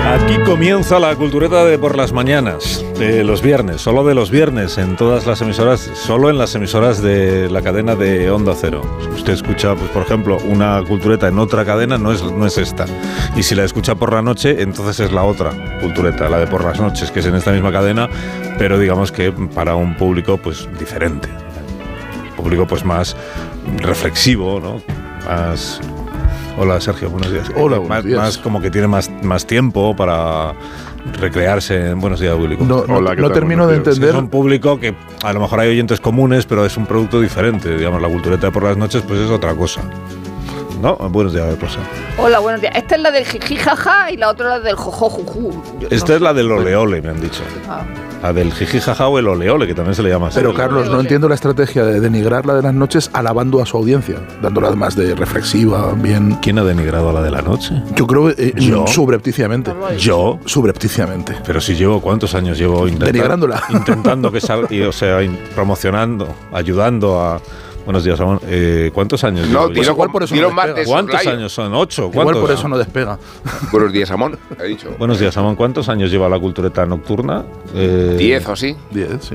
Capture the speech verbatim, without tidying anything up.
Aquí comienza la cultureta de por las mañanas, de los viernes, solo de los viernes, en todas las emisoras, solo en las emisoras de la cadena de Onda Cero. Si usted escucha, pues por ejemplo, una cultureta en otra cadena, no es, no es esta. Y si la escucha por la noche, entonces es la otra cultureta, la de por las noches, que es en esta misma cadena, pero digamos que para un público pues diferente. Un público pues más reflexivo, ¿no? Más... Hola Sergio, buenos días. Hola, buenos más, días. Más como que tiene más, más tiempo para recrearse. Buenos días, Willy. No, no, Hola, ¿qué no tal? termino de Buenos días. entender. Es un público que a lo mejor hay oyentes comunes, pero es un producto diferente. Digamos, la cultureta de por las noches pues es otra cosa. ¿No? Buenos días, Rosa. Hola, buenos días. Esta es la del jiji jaja y la otra la del jojo juju. Yo Esta no es la del ole ole, me han dicho. Ah. La del jiji jaja o el ole ole, que también se le llama así. Pero Carlos, no entiendo la estrategia de denigrar la de las noches alabando a su audiencia, dándola más de reflexiva, bien. ¿Quién ha denigrado a la de la noche? Yo creo eh, ¿Yo? subrepticiamente. Yo. Subrepticiamente. Pero si llevo, ¿cuántos años llevo intentando, Denigrándola. intentando que salga, y, o sea, in- promocionando, ayudando a... Buenos días, Ramón. Eh, ¿Cuántos años No, llevo? Pues dilo, igual por eso dilo no más despega. de ¿Cuántos soslayo. años son? ¿Ocho? Igual ¿Cuántos? por eso no despega. Buenos días, Amón, he dicho. Buenos días, Ramón. ¿Cuántos años lleva la cultureta nocturna? Eh, Diez o así. Diez, sí.